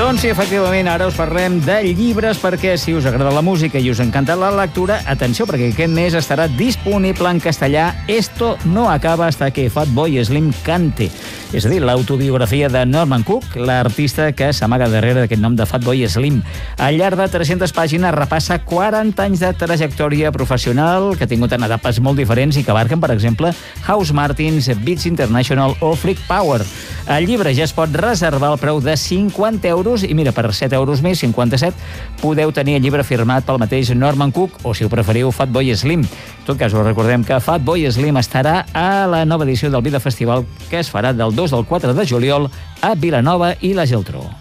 Doncs sí, efectivament, ara us parlem de llibres, perquè si us agrada la música i us encanta la lectura, atenció, perquè aquest mes estarà disponible en castellà Esto no acaba hasta que Fatboy Slim cante. És a dir, l'autobiografia de Norman Cook, l'artista que s'amaga darrere d'aquest nom de Fatboy Slim. Al llarg de 300 pàgines repassa 40 anys de trajectòria professional que ha tingut en etapes molt diferents i que abarquen, per exemple, House Martins, Beats International o Freak Power. El llibre ja es pot reservar al preu de 50 euros i mira, per 7 euros més, 57, podeu tenir el llibre firmat pel mateix Norman Cook o, si ho preferiu, Fatboy Slim. En tot cas, us recordem que Fatboy Slim estarà a la nova edició del Vida Festival que es farà del 2 al 4 de juliol a Vilanova i la Geltrú.